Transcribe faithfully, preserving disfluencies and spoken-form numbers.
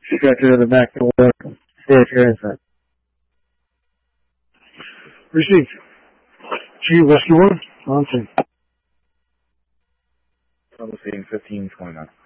Structure of the back door. Stay at your inside. Received. G, Western one, on scene. Public fifteen twenty-nine.